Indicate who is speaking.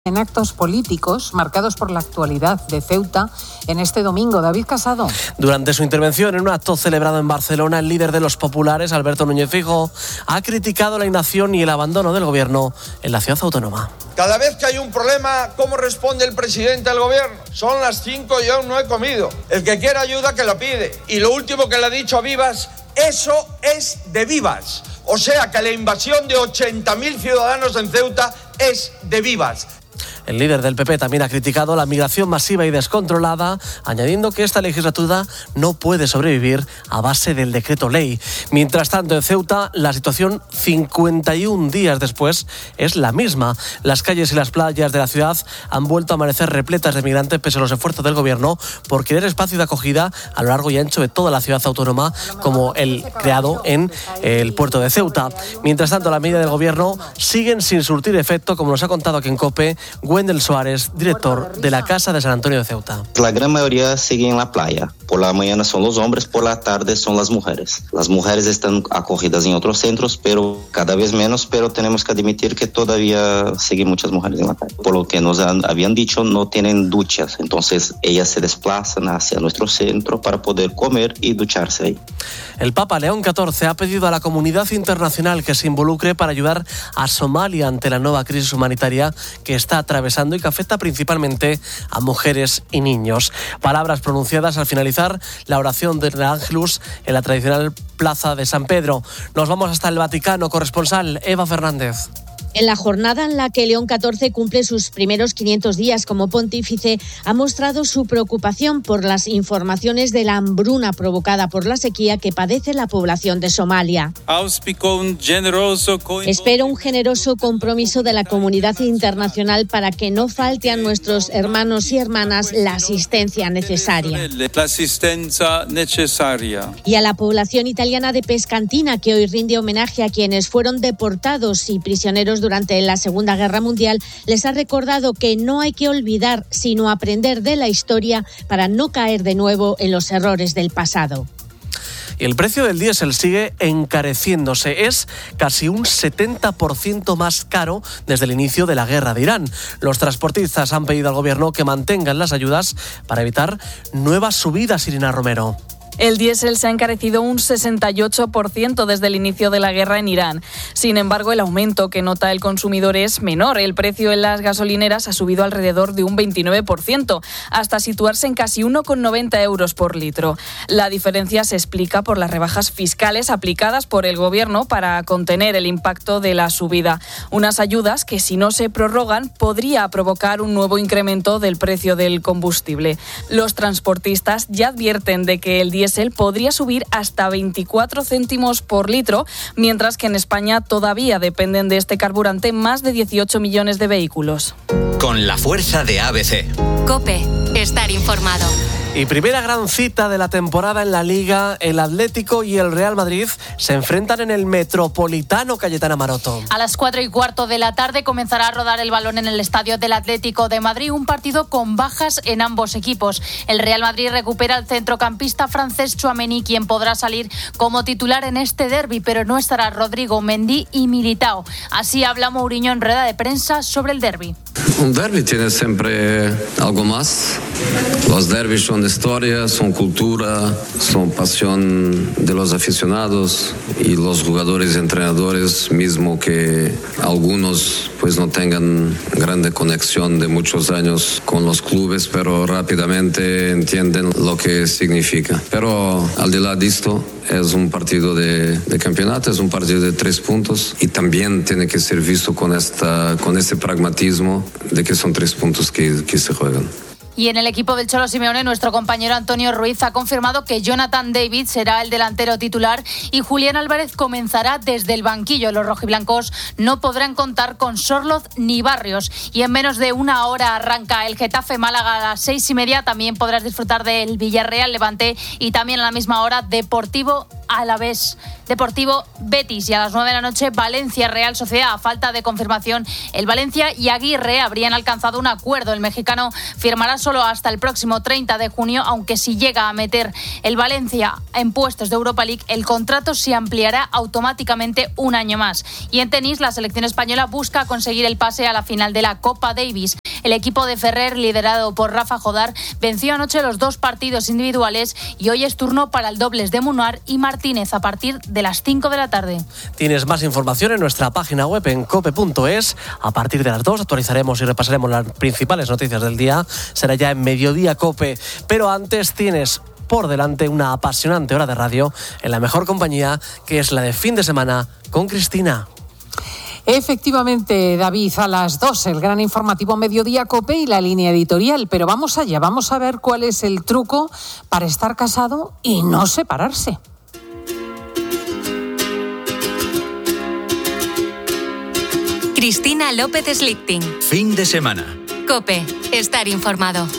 Speaker 1: En actos políticos marcados por la actualidad de Ceuta en este domingo. David Casado.
Speaker 2: Durante su intervención en un acto celebrado en Barcelona, el líder de los populares, Alberto Núñez Feijóo, ha criticado la inacción y el abandono del gobierno en la ciudad autónoma.
Speaker 3: Cada vez que hay un problema, ¿cómo responde el presidente del gobierno? Son las 5 y aún no he comido. El que quiera ayuda que la pide. Y lo último que le ha dicho a Vivas, eso es de Vivas. O sea que la invasión de 80.000 ciudadanos en Ceuta es de Vivas.
Speaker 2: El líder del PP también ha criticado la migración masiva y descontrolada, añadiendo que esta legislatura no puede sobrevivir a base del decreto ley. Mientras tanto, en Ceuta, la situación 51 días después es la misma. Las calles y las playas de la ciudad han vuelto a amanecer repletas de migrantes pese a los esfuerzos del gobierno por crear espacio de acogida a lo largo y ancho de toda la ciudad autónoma, como el creado en el puerto de Ceuta. Mientras tanto, las medidas del gobierno siguen sin surtir efecto, como nos ha contado aquí en COPE Wendel Suárez, director de la Casa de San Antonio de Ceuta.
Speaker 4: La gran mayoría sigue en la playa. Por la mañana son los hombres, por la tarde son las mujeres. Las mujeres están acogidas en otros centros, pero cada vez menos, pero tenemos que admitir que todavía siguen muchas mujeres en la calle. Por lo que nos habían dicho, no tienen duchas, entonces ellas se desplazan hacia nuestro centro para poder comer y ducharse ahí.
Speaker 2: El Papa León XIV ha pedido a la comunidad internacional que se involucre para ayudar a Somalia ante la nueva crisis humanitaria que está atravesando y que afecta principalmente a mujeres y niños. Palabras pronunciadas al finalizar la oración del Ángelus en la tradicional plaza de San Pedro. Nos vamos hasta el Vaticano. Corresponsal Eva Fernández.
Speaker 5: En la jornada en la que León XIV cumple sus primeros 500 días como pontífice, ha mostrado su preocupación por las informaciones de la hambruna provocada por la sequía que padece la población de Somalia. Espero un generoso compromiso de la comunidad internacional para que no falte a nuestros hermanos y hermanas la asistencia necesaria. Y a la población italiana de Pescantina, que hoy rinde homenaje a quienes fueron deportados y prisioneros durante la Segunda Guerra Mundial, les ha recordado que no hay que olvidar, sino aprender de la historia para no caer de nuevo en los errores del pasado.
Speaker 2: Y el precio del diésel sigue encareciéndose. Es casi un 70% más caro desde el inicio de la guerra de Irán. Los transportistas han pedido al gobierno que mantengan las ayudas para evitar nuevas subidas, Irina Romero.
Speaker 6: El diésel se ha encarecido un 68% desde el inicio de la guerra en Irán. Sin embargo, el aumento que nota el consumidor es menor. El precio en las gasolineras ha subido alrededor de un 29%, hasta situarse en casi 1,90 euros por litro. La diferencia se explica por las rebajas fiscales aplicadas por el gobierno para contener el impacto de la subida. Unas ayudas que, si no se prorrogan, podría provocar un nuevo incremento del precio del combustible. Los transportistas ya advierten de que el diésel podría subir hasta 24 céntimos por litro, mientras que en España todavía dependen de este carburante más de 18 millones de vehículos.
Speaker 7: Con la fuerza de ABC.
Speaker 8: COPE, estar informado.
Speaker 2: Y primera gran cita de la temporada en la Liga, el Atlético y el Real Madrid se enfrentan en el Metropolitano, Cayetana Maroto.
Speaker 9: A las 4:15 de la tarde comenzará a rodar el balón en el estadio del Atlético de Madrid, un partido con bajas en ambos equipos. El Real Madrid recupera al centrocampista francés Tchouaméni, quien podrá salir como titular en este derbi, pero no estará Rodrigo, Mendy y Militao. Así habla Mourinho en rueda de prensa sobre el derbi.
Speaker 10: Un derbi tiene siempre algo más. Los derbis son historia, son cultura, son pasión de los aficionados y los jugadores y entrenadores, mismo que algunos pues no tengan grande conexión de muchos años con los clubes, pero rápidamente entienden lo que significa. Pero al de lado de esto, es un partido de campeonato, es un partido de 3 puntos y también tiene que ser visto con ese pragmatismo de que son 3 puntos que se juegan.
Speaker 9: Y en el equipo del Cholo Simeone, nuestro compañero Antonio Ruiz ha confirmado que Jonathan David será el delantero titular y Julián Álvarez comenzará desde el banquillo. Los rojiblancos no podrán contar con Sorloz ni Barrios. Y en menos de una hora arranca el Getafe Málaga a las 6:30. También podrás disfrutar del Villarreal Levante y también a la misma hora Deportivo Alavés Deportivo Betis, y a las 9 de la noche Valencia Real Sociedad. A falta de confirmación, el Valencia y Aguirre habrían alcanzado un acuerdo. El mexicano firmará solo hasta el próximo 30 de junio, aunque si llega a meter el Valencia en puestos de Europa League, el contrato se ampliará automáticamente un año más. Y en tenis, la selección española busca conseguir el pase a la final de la Copa Davis. El equipo de Ferrer, liderado por Rafa Jodar, venció anoche los 2 partidos individuales y hoy es turno para el dobles de Munar y Martínez a partir de las 5 de la tarde.
Speaker 2: Tienes más información en nuestra página web en cope.es. A partir de las 2 actualizaremos y repasaremos las principales noticias del día. Será ya en Mediodía Cope. Pero antes tienes por delante una apasionante hora de radio en la mejor compañía, que es la de Fin de Semana con Cristina.
Speaker 1: Efectivamente, David, a las 2 el gran informativo Mediodía Cope y la línea editorial. Pero vamos allá, vamos a ver cuál es el truco para estar casado y no separarse.
Speaker 8: Cristina López Slichting.
Speaker 7: Fin de semana.
Speaker 8: COPE. Estar informado.